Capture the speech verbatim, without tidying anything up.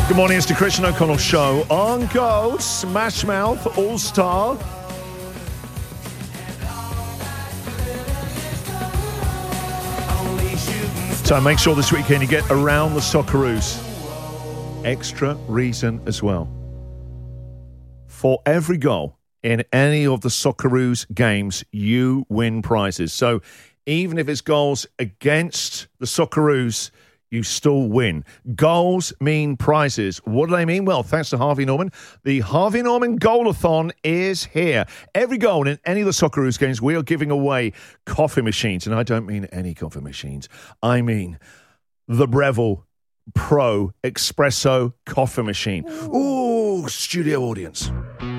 Good morning, it's the Christian O'Connell Show. On goes Smash Mouth All-Star. So make sure this weekend you get around the Socceroos. Extra reason as well. For every goal in any of the Socceroos games, you win prizes. So even if it's goals against the Socceroos, you still win. Goals mean prizes. What do they mean? Well, thanks to Harvey Norman. The Harvey Norman Goal-a-thon is here. Every goal in any of the Socceroos games, we are giving away coffee machines. And I don't mean any coffee machines. I mean the Breville Pro Espresso coffee machine. Ooh, studio audience.